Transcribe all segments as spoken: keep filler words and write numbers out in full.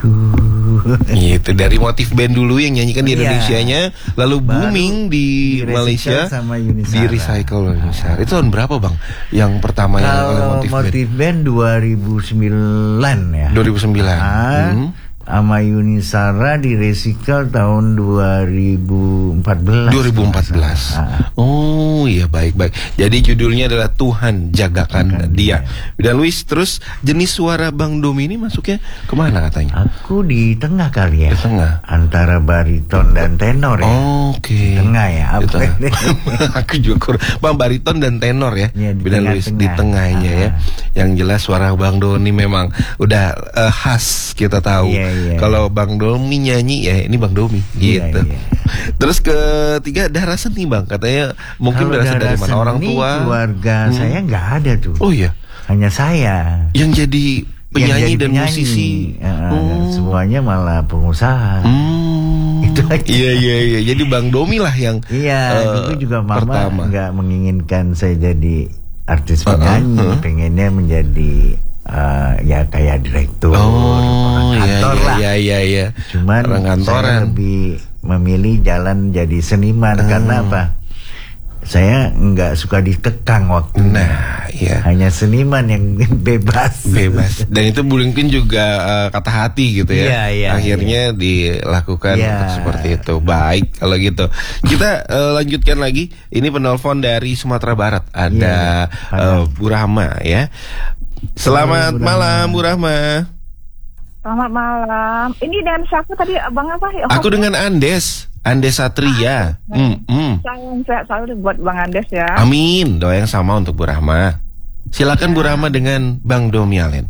Gitu, dari motif band dulu yang nyanyikan di Indonesianya, lalu booming baru di, di Malaysia sama Yuni di Shara. recycle Yuni Shara. Itu tahun berapa bang? Yang pertama yang Kalau motif, motif band, band dua ribu sembilan ya. dua ribu sembilan. Ah, hmm. Sama Yuni Shara di recycle tahun dua ribu empat belas. dua ribu empat belas. Ah. Oh iya, baik-baik. Jadi judulnya adalah Tuhan Jagakan Dia. Dan Luis, terus jenis suara Bang Domi ini masuknya kemana katanya? Aku di tengah kali ya. Di tengah. Antara bariton dan tenor ya. Oh, oke. Okay. Di tengah ya. Di Apa tengah. Aku juga kurang. Bang, bariton dan tenor ya. Ya, di Bila tengah, Luis tengah. di tengahnya ah. ya. Yang jelas suara Bang Doni memang udah uh, khas, kita tahu. Iya, iya. Kalau Bang Domi nyanyi ya ini Bang Domi gitu. Iya, iya. Terus ketiga, darah seni Bang, katanya mungkin Kalau berasal dari mana? Orang seni, tua. Keluarga Hmm. saya nggak ada tuh. Oh iya. Hanya saya. Yang jadi penyanyi Yang jadi dan penyanyi. musisi. Uh, Oh. Semuanya malah pengusaha. Hmm. Itu aja. Iya iya iya. Jadi Bang Domi lah yang Iya, uh, dulu juga mama pertama. nggak menginginkan saya jadi artis Uh-uh, penyanyi, uh-uh. pengennya menjadi uh, ya kayak direktur, Oh orang iya kantor iya, lah. iya iya iya. Cuman orang saya kantoran. lebih memilih jalan jadi seniman. Hmm. Karena apa? Saya nggak suka dikekang waktu. Nah, iya. Hanya seniman yang bebas. Bebas. Dan itu mungkin juga uh, kata hati gitu ya. Iya, iya, Akhirnya dilakukan Iya. untuk seperti itu. Baik kalau gitu. Kita uh, lanjutkan lagi. Ini penelpon dari Sumatera Barat. Ada Iya, uh, Bu Rahma ya. Selamat Halo, Bu malam Rahma. Bu Rahma. Selamat malam. Ini dengan siapa tadi, abang apa? Oh, Aku dengan Andes, Andes Satria. Hmm, hmm. Salam sehat selalu buat Bang Andes ya. Amin. Doa yang sama untuk Bu Rahma. Silakan Bu Rahma dengan Bang Domi Alen.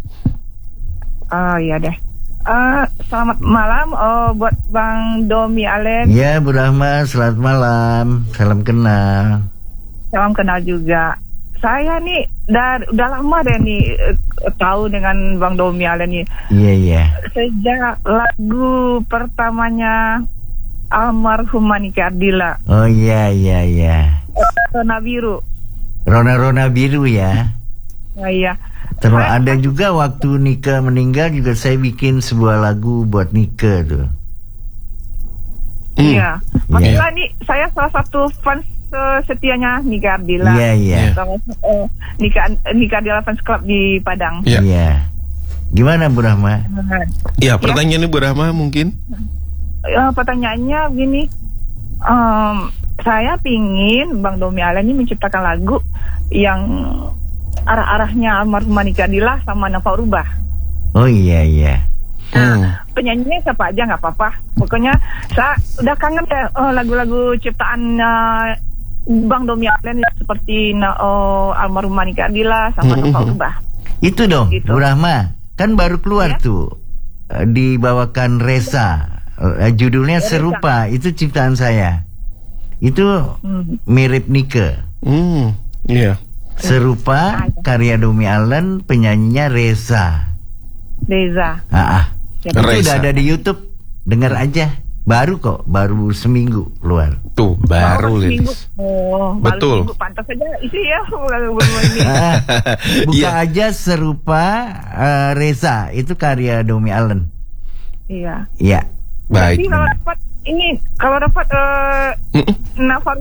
Oh iya deh. Uh, selamat malam oh, buat Bang Domi Alen. Ya, Bu Rahma, selamat malam. Salam kenal. Salam kenal juga. Saya nih dari, udah lama deh nih eh, tahu dengan Bang Domi Alen nih. Iya, iya. Sejak lagu pertamanya almarhum Manika Ardila, Oh iya, iya, iya. Rona Biru. Rona-rona biru ya. Nah, iya. Terus Saya- ada juga waktu Nika meninggal juga saya bikin sebuah lagu buat Nika tuh. Hmm. Iya. Maksudnya nih saya salah satu fans uh, setianya Nika Ardila. Iya, iya. Sama uh, Nika Nika Ardila Fans Club di Padang. Iya. Iya. Gimana Bu Rahma? Ya, pertanyaannya Bu Rahma mungkin. Uh, pertanyaannya begini, um, saya pingin Bang Domi Alen ini menciptakan lagu yang arah-arahnya almarhum Manika Ardila sama Nafa Rubah. Oh iya, iya. Hmm. Penyanyinya siapa aja nggak apa-apa. Pokoknya saya udah kangen deh uh, lagu-lagu ciptaan uh, Bang Domi Alen seperti uh, almarhum Manika Ardila sama Nafa Rubah. Itu dong, Gitu. Bu Rahma. Kan baru keluar Ya. tuh. eh, Dibawakan Resa. Eh, Judulnya Resa. serupa. Itu ciptaan saya. Itu Hmm. mirip Nika. Hmm. Iya. Serupa karya Domi Alen, penyanyinya Resa. Deza. Ah, ah. Ya, Itu Resa. udah ada di YouTube. Dengar aja. Baru kok, baru seminggu keluar. Tuh baru Oh, seminggu. liris. Oh, baru Betul. seminggu. Pantas saja isi ya. Belum ini. Ah, buka Iya. aja serupa eh, Resa. Itu karya Domi Alen. Iya. Iya. Baik. Jadi kalau dapat ini, kalau dapat uh, Mm-mm. Nafa